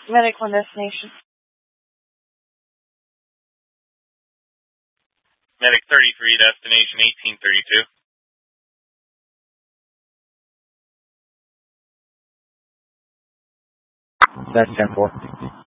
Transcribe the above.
Medic 1 destination. Medic 33, destination 1832. That's 10-4.